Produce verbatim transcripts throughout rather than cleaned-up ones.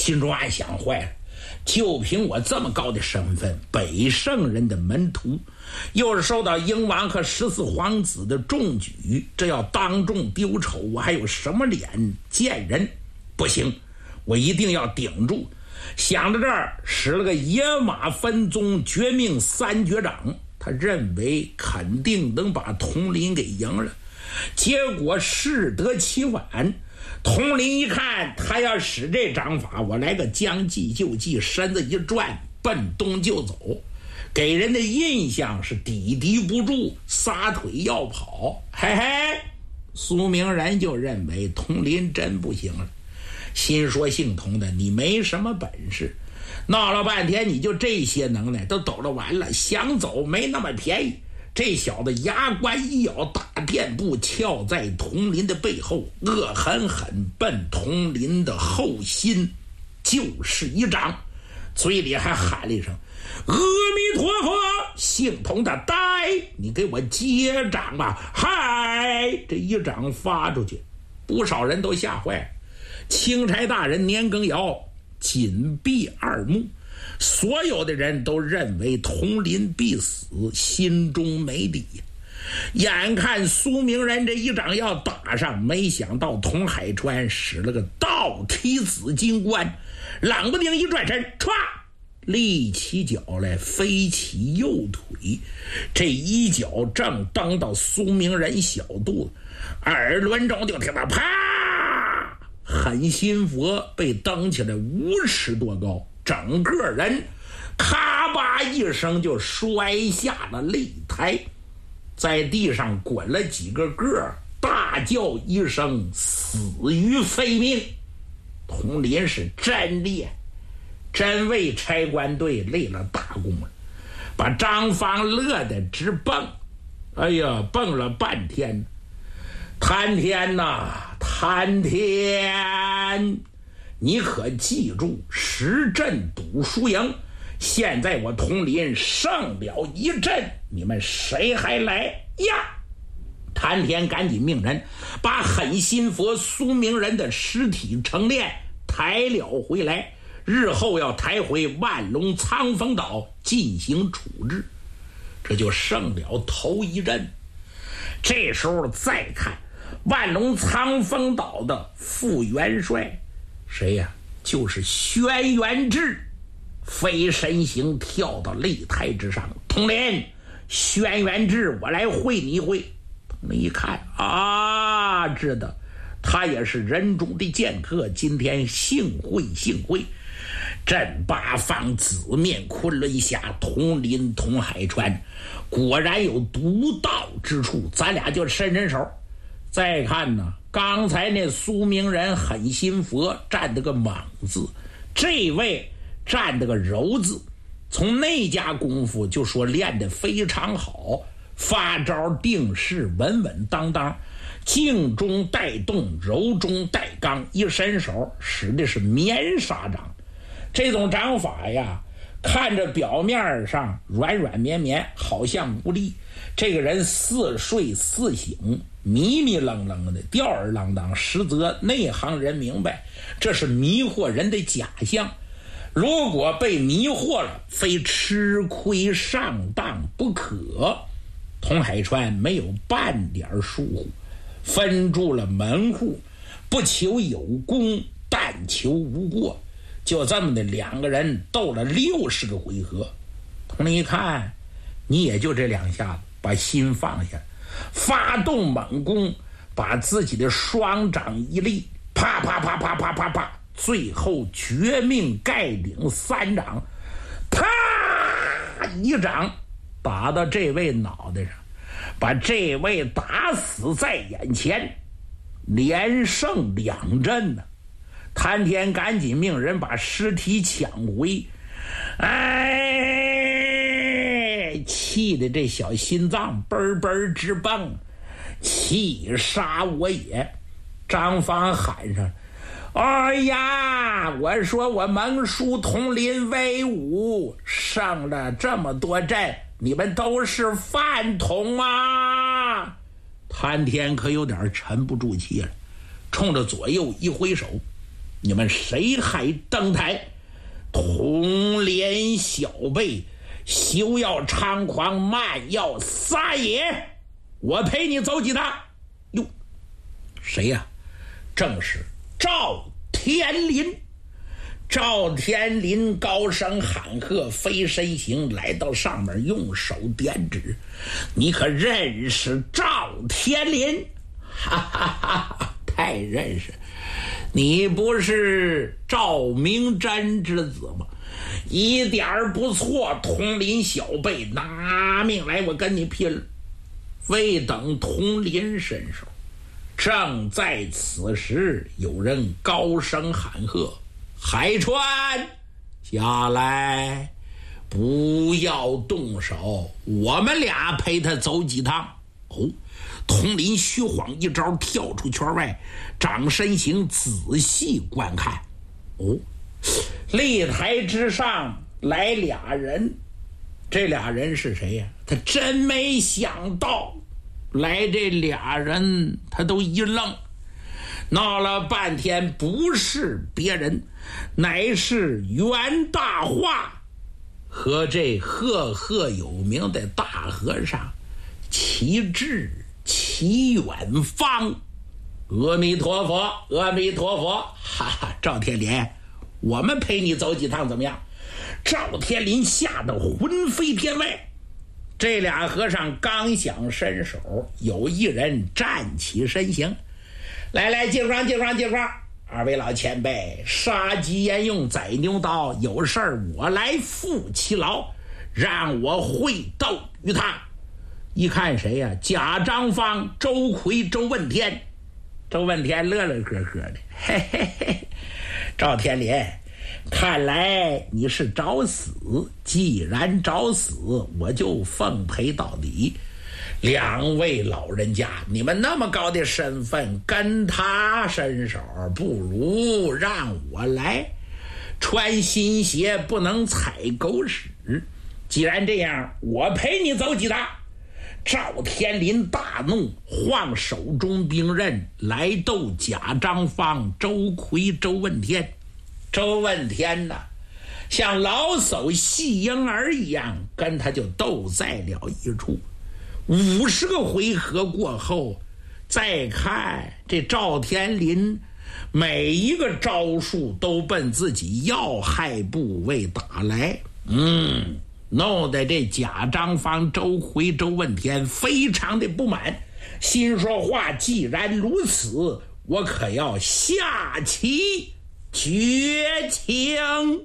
心中暗想，坏了，就凭我这么高的身份，北圣人的门徒，又是受到英王和十四皇子的重举，这要当众丢丑，我还有什么脸见人？不行，我一定要顶住。想到这儿，使了个野马分鬃，绝命三绝掌，他认为肯定能把佟林给赢了。结果适得其反，佟林一看他要使这掌法，我来个将计就计，身子一转，奔东就走，给人的印象是抵敌不住，撒腿要跑。嘿嘿，苏明人就认为佟林真不行了，心说姓佟的，你没什么本事，闹了半天你就这些能耐都抖了完了，想走没那么便宜。这小子牙关一咬，大垫步翘在佟林的背后，恶狠狠奔佟林的后心就是一掌，嘴里还喊了一声阿弥陀佛，姓佟的呆，你给我接掌吧！嗨，这一掌发出去，不少人都吓坏了。钦差大人年羹尧紧闭二目，所有的人都认为佟林必死，心中没底。眼看苏明人这一掌要打上，没想到佟海川使了个倒踢紫金冠，冷不丁一转身，歘，立起脚来，飞起右腿，这一脚正蹬到苏明人小肚子，耳轮中就听到啪，狠心佛被蹬起来五尺多高，整个人咔吧一声就摔下了擂台，在地上滚了几个个，大叫一声死于非命。佟林是真厉害，真为差官队立了大功了，把张方乐得直蹦，哎呀，蹦了半天。谭天呐，谭天，你可记住，十阵赌输赢，现在我佟林胜了一阵，你们谁还来呀？谭天赶紧命人把狠心佛苏明人的尸体成殓抬了回来，日后要抬回万隆苍风岛进行处置，这就胜了头一阵。这时候再看万隆苍风岛的副元帅，谁呀？就是轩辕志，飞身形跳到擂台之上。佟林，轩辕志，我来会你一会。佟林一看啊，知道他也是人中的剑客，今天幸会幸会。镇八方紫面昆仑峡，佟林佟海川果然有独到之处，咱俩就伸伸手。再看呢，刚才那苏明人狠心佛占得个猛字，这位占得个柔字，从那家功夫就说练得非常好，发招定势稳稳当当，静中带动，柔中带刚，一伸手使的是棉纱掌。这种掌法呀，看着表面上软软绵绵，好像无力，这个人似睡似醒，迷迷愣愣的，吊儿郎当，实则内行人明白，这是迷惑人的假象。如果被迷惑了，非吃亏上当不可。佟海川没有半点疏忽，分住了门户，不求有功，但求无过。就这么的两个人斗了六十个回合。佟林一看，你也就这两下子，把心放下，发动猛攻，把自己的双掌一立，啪啪啪啪啪啪啪，最后绝命盖顶三掌，啪一掌打到这位脑袋上，把这位打死在眼前，连胜两阵呢。谭天赶紧命人把尸体抢回，哎，气得这小心脏嘣嘣直蹦，气杀我也！张方喊上：“哎呀，我说我蒙叔佟林威武，胜了这么多阵，你们都是饭桶啊！”谭天可有点沉不住气了，冲着左右一挥手， 你们谁还登台？通连小辈，休要猖狂，慢要撒野！我陪你走几趟。哟，谁呀、啊？正是赵天林。赵天林高声喊喝，飞身行来到上面，用手点指：“你可认识赵天林？”哈哈哈哈，太认识！你不是赵明真之子吗？一点儿不错，统领小辈，拿命来，我跟你拼了！未等统领伸手，正在此时，有人高声喊喝：“海川，下来，不要动手，我们俩陪他走几趟。”哦，统领徐晃一招跳出圈外，掌身形仔细观看。哦，擂台之上来俩人，这俩人是谁呀？他真没想到，来这俩人他都一愣，闹了半天不是别人，乃是袁大化和这赫赫有名的大和尚齐志、齐远方。阿弥陀佛，阿弥陀佛！哈哈，赵天林，我们陪你走几趟怎么样？赵天林吓得魂飞天外。这俩和尚刚想伸手，有一人站起身形，来来，借光借光借光！二位老前辈，杀鸡焉用宰牛刀，有事儿我来负其劳，让我会斗于他。一看谁呀、啊？贾章方、周奎、周问天。周问天乐乐呵呵的，嘿嘿嘿。赵天林，看来你是找死，既然找死，我就奉陪到底。两位老人家，你们那么高的身份，跟他伸手，不如让我来。穿新鞋不能踩狗屎，既然这样，我陪你走几趟。赵天林大怒，晃手中兵刃来斗贾章方、周奎、周问天。周问天呐，像老叟戏婴儿一样，跟他就斗在了一处。五十个回合过后，再看这赵天林，每一个招数都奔自己要害部位打来。嗯。弄得这贾章方、周奎、周问天非常的不满，心说话既然如此，我可要下其绝情。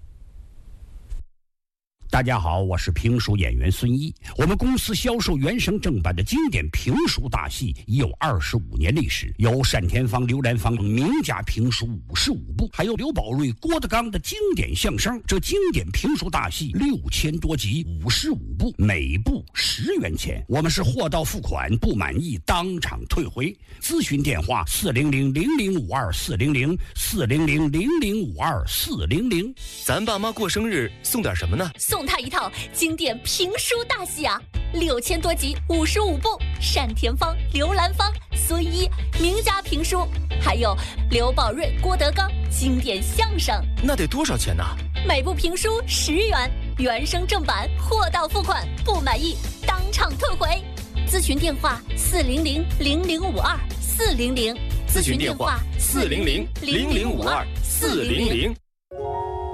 大家好，我是评书演员孙一。我们公司销售原声正版的经典评书大戏已有二十五年历史，有单田芳、刘兰芳名家评书五十五部，还有刘宝瑞、郭德纲的经典相声。这经典评书大戏六千多集，五十五部，每部十元钱。我们是货到付款，不满意当场退回。咨询电话：四零零零零五二四零零四零零零零五二四零零。 咱爸妈过生日送点什么呢？ 送他一套经典评书大戏啊，六千多集，五十五部，单田芳、刘兰芳、孙一名家评书，还有刘宝瑞、郭德纲经典相声。 那得多少钱呢？ 每部评书十元，原声正版，货到付款，不满意当场退回。咨询电话：四零零零零五二四零零。 咨询电话：四零零零零五二四零零。